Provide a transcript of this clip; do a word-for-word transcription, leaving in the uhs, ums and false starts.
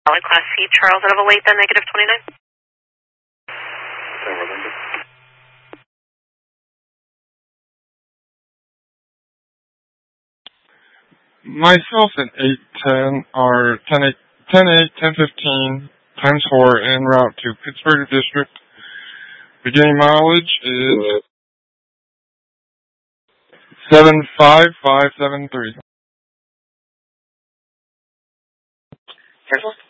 Class C, Charles out of Olathe, negative twenty-nine. Myself and eight ten are ten eight, ten fifteen times four en route to Pittsburgh District. Beginning mileage is seven five five seven three. Careful.